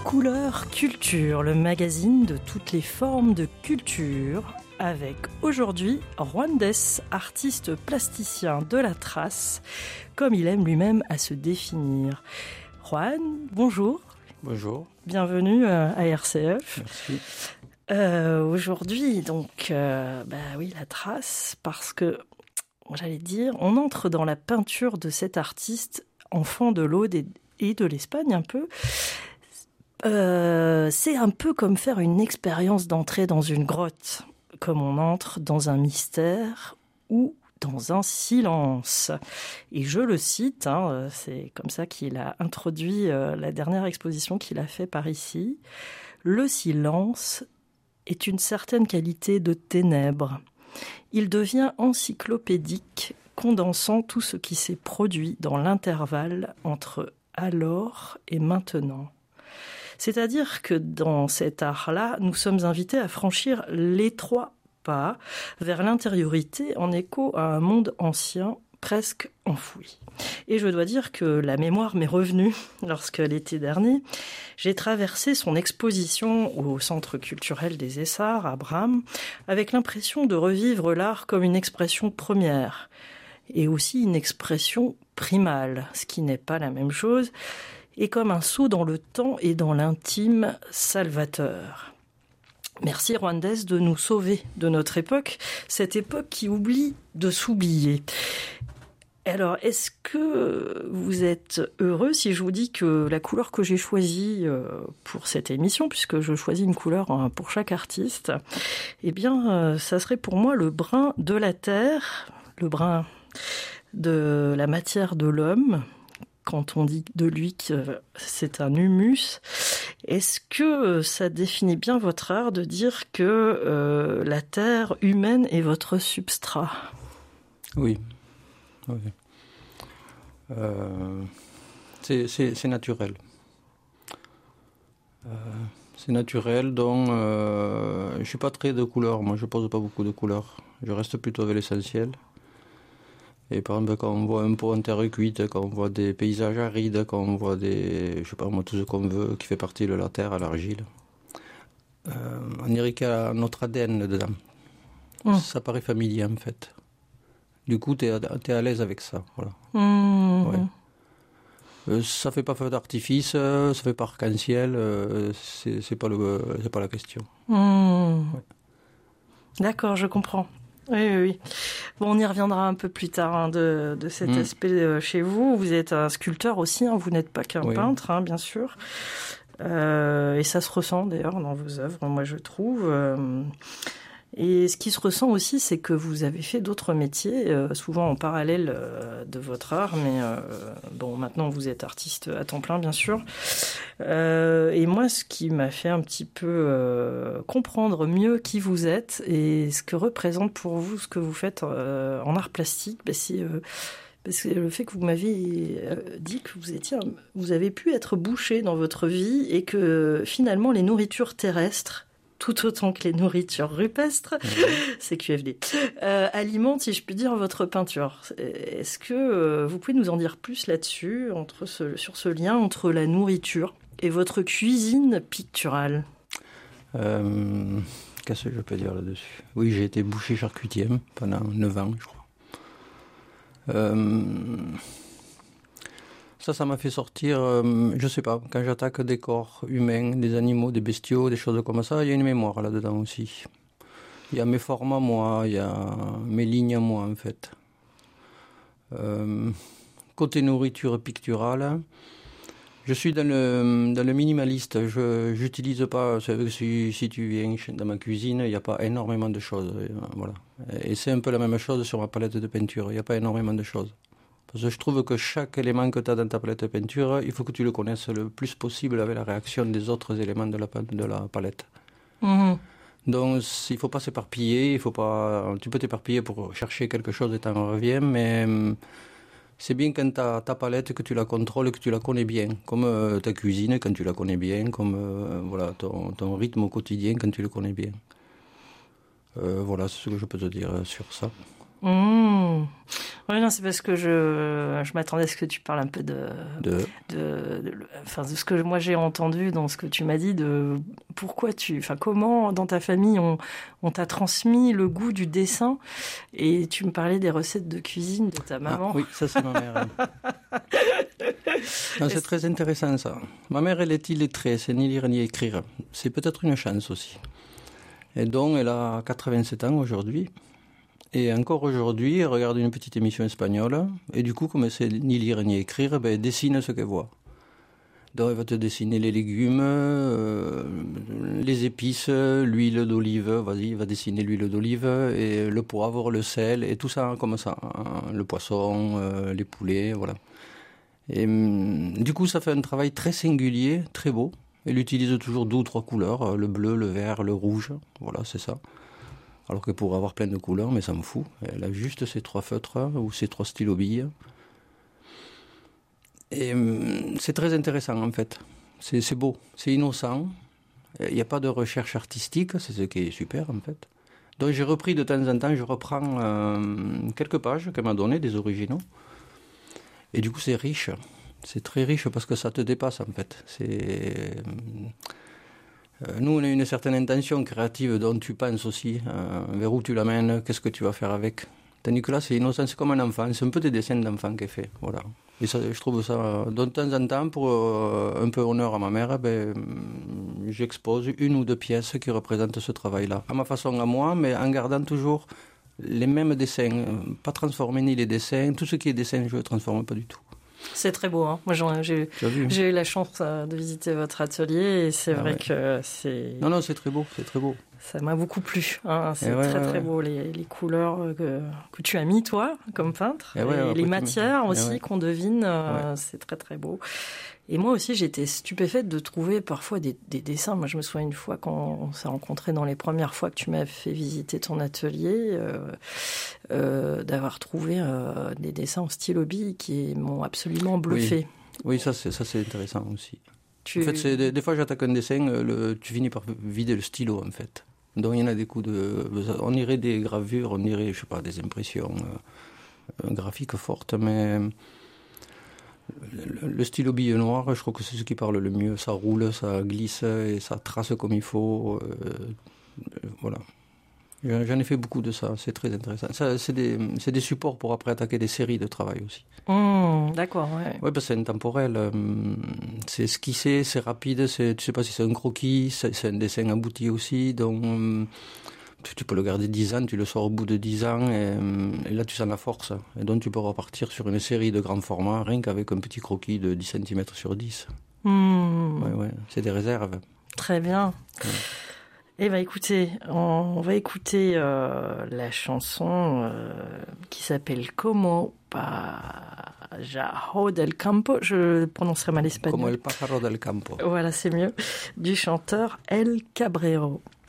Couleur Culture, le magazine de toutes les formes de culture, avec aujourd'hui Juan Dès, artiste plasticien de la trace, comme il aime lui-même à se définir. Juan, bonjour. Bonjour. Bienvenue à RCF. Merci. Aujourd'hui, donc, oui, la trace, parce que, j'allais dire, on entre dans la peinture de cet artiste, enfant de l'Aude et de l'Espagne un peu. C'est un peu comme faire une expérience d'entrée dans une grotte, comme on entre dans un mystère ou dans un silence. Et je le cite, c'est comme ça qu'il a introduit la dernière exposition qu'il a fait par ici. Le silence est une certaine qualité de ténèbres. Il devient encyclopédique, condensant tout ce qui s'est produit dans l'intervalle entre alors et maintenant. C'est-à-dire que dans cet art-là, nous sommes invités à franchir l'étroit pas vers l'intériorité en écho à un monde ancien, presque enfoui. Et je dois dire que la mémoire m'est revenue lorsque l'été dernier, j'ai traversé son exposition au Centre culturel des Essarts à Bram, avec l'impression de revivre l'art comme une expression première, et aussi une expression primale, ce qui n'est pas la même chose, et comme un saut dans le temps et dans l'intime salvateur. Merci Juan Dès de nous sauver de notre époque, cette époque qui oublie de s'oublier. Alors, est-ce que vous êtes heureux si je vous dis que la couleur que j'ai choisie pour cette émission, puisque je choisis une couleur pour chaque artiste, eh bien, ça serait pour moi le brun de la terre, le brun de la matière de l'homme, quand on dit de lui que c'est un humus. Est-ce que ça définit bien votre art de dire que la terre humaine est votre substrat ? Oui. C'est naturel. C'est naturel, donc je suis pas très de couleurs. Moi, je pose pas beaucoup de couleurs. Je reste plutôt avec l'essentiel. Et par exemple, quand on voit un pot en terre cuite, quand on voit des paysages arides, quand on voit tout ce qu'on veut, qui fait partie de la terre, à l'argile, on dirait qu'il y a notre ADN dedans. Ça paraît familier, en fait. Du coup, t'es à l'aise avec ça, voilà. Ouais. Ça fait pas feu d'artifice, ça fait pas arc-en-ciel, c'est pas la question. Ouais. D'accord, je comprends. Oui. Bon, on y reviendra un peu plus tard de cet aspect chez vous. Vous êtes un sculpteur aussi, vous n'êtes pas qu'un peintre, bien sûr. Et ça se ressent d'ailleurs dans vos œuvres, moi je trouve. Et ce qui se ressent aussi, c'est que vous avez fait d'autres métiers, souvent en parallèle de votre art, mais maintenant vous êtes artiste à temps plein, bien sûr. Et moi, ce qui m'a fait un petit peu comprendre mieux qui vous êtes et ce que représente pour vous ce que vous faites en art plastique, c'est le fait que vous m'avez dit que vous avez pu être bouché dans votre vie et que finalement les nourritures terrestres, tout autant que les nourritures rupestres, c'est QFD, alimentent, si je puis dire, votre peinture. Est-ce que vous pouvez nous en dire plus là-dessus, sur ce lien entre la nourriture et votre cuisine picturale ? Qu'est-ce que je peux dire là-dessus ? Oui, j'ai été boucher charcutier pendant 9 ans, je crois. Ça m'a fait sortir, je sais pas, quand j'attaque des corps humains, des animaux, des bestiaux, des choses comme ça, il y a une mémoire là-dedans aussi. Il y a mes formes à moi, il y a mes lignes à moi, en fait. Côté nourriture picturale, je suis dans le minimaliste. J'utilise pas, si tu viens dans ma cuisine, il n'y a pas énormément de choses. Voilà. Et c'est un peu la même chose sur ma palette de peinture, il n'y a pas énormément de choses. Parce que je trouve que chaque élément que tu as dans ta palette de peinture, il faut que tu le connaisses le plus possible avec la réaction des autres éléments de la palette. Donc, il ne faut pas s'éparpiller, tu peux t'éparpiller pour chercher quelque chose et t'en reviens, mais c'est bien quand tu as ta palette, que tu la contrôles, que tu la connais bien. Comme ta cuisine, quand tu la connais bien, comme ton rythme au quotidien, quand tu le connais bien. Voilà, c'est ce que je peux te dire sur ça. Oui, non, c'est parce que je m'attendais à ce que tu parles un peu de ce que moi j'ai entendu dans ce que tu m'as dit, de comment dans ta famille on t'a transmis le goût du dessin, et tu me parlais des recettes de cuisine de ta maman. Ah, oui, ça c'est ma mère. Non, c'est très intéressant ça. Ma mère, elle est illettrée, c'est ni lire ni écrire. C'est peut-être une chance aussi. Et donc, elle a 87 ans aujourd'hui. Et encore aujourd'hui, elle regarde une petite émission espagnole. Et du coup, comme elle sait ni lire ni écrire, elle dessine ce qu'elle voit. Donc, elle va te dessiner les légumes, les épices, l'huile d'olive. Vas-y, il va dessiner l'huile d'olive, et le poivre, le sel, et tout ça comme ça. Le poisson, les poulets, voilà. Et du coup, ça fait un travail très singulier, très beau. Elle utilise toujours 2 ou 3 couleurs, le bleu, le vert, le rouge. Voilà, c'est ça. Alors qu'elle pourrait avoir plein de couleurs, mais ça me fout. Elle a juste ces 3 feutres ou ces 3 stylos billes. Et c'est très intéressant en fait. C'est beau, c'est innocent. Il n'y a pas de recherche artistique, c'est ce qui est super en fait. Donc j'ai repris de temps en temps, je reprends quelques pages qu'elle m'a données, des originaux. Et du coup c'est riche. C'est très riche parce que ça te dépasse en fait. Nous, on a une certaine intention créative dont tu penses aussi, vers où tu l'amènes, qu'est-ce que tu vas faire avec. Tandis que là, c'est innocent, c'est comme un enfant, c'est un peu des dessins d'enfant qu'elle fait. Voilà. Et ça, je trouve ça, de temps en temps, pour un peu honneur à ma mère, j'expose 1 ou 2 pièces qui représentent ce travail-là. À ma façon, à moi, mais en gardant toujours les mêmes dessins. Pas transformer ni les dessins, tout ce qui est dessin, je ne le transforme pas du tout. C'est très beau, hein. Moi, j'ai eu la chance de visiter votre atelier, et c'est vrai que c'est... Non, c'est très beau, c'est très beau. Ça m'a beaucoup plu, hein. C'est très beau, les couleurs que tu as mis, toi, comme peintre, et les matières aussi qu'on devine, c'est très très beau. Et moi aussi, j'étais stupéfaite de trouver parfois des dessins. Moi, je me souviens une fois quand on s'est rencontrés dans les premières fois que tu m'as fait visiter ton atelier, d'avoir trouvé des dessins en stylo bille qui m'ont absolument bluffé. Oui, ça c'est intéressant aussi. En fait, des fois, j'attaque un dessin, tu finis par vider le stylo, en fait. Donc, il y en a des coups on dirait des gravures, on dirait, je sais pas, des impressions graphiques fortes, mais... Le stylo bille noir, je crois que c'est ce qui parle le mieux. Ça roule, ça glisse et ça trace comme il faut. Voilà. J'en ai fait beaucoup de ça, c'est très intéressant. Ça, c'est des supports pour après attaquer des séries de travail aussi. D'accord, ouais. Oui, parce que c'est intemporel. C'est esquissé, c'est rapide. Tu sais pas si c'est un croquis, c'est un dessin abouti aussi. Donc, tu peux le garder 10 ans, tu le sors au bout de 10 ans, et là tu sens la force. Et donc tu peux repartir sur une série de grands formats, rien qu'avec un petit croquis de 10 cm sur 10. Ouais, c'est des réserves. Très bien. Ouais. Eh bien écoutez, on va écouter la chanson qui s'appelle Como Pájaro del Campo. Je prononcerai mal l'espagnol. Como el pájaro del campo. Voilà, c'est mieux. Du chanteur El Cabrero.